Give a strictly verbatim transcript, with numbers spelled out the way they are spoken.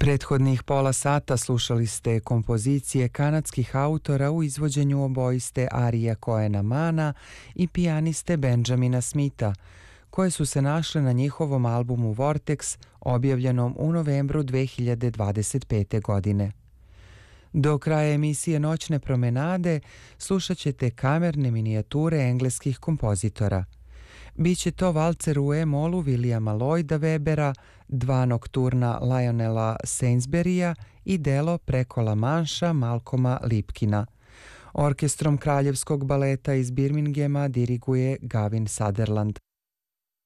Prethodnih pola sata slušali ste kompozicije kanadskih autora u izvođenju obojiste Arija Cohena Mana i pijaniste Benjamina Smitha, koje su se našle na njihovom albumu Vortex, objavljenom u novembru dve hiljade dvadeset pete. godine. Do kraja emisije Noćne promenade slušat ćete kamerne minijature engleskih kompozitora. Biće to valcer u E-molu Williama Lloyda Webera, dva nokturna Lionela Sainsburya i delo Preko La Manša Malcolma Lipkina. Orkestrom Kraljevskog baleta iz Birminghama diriguje Gavin Sutherland.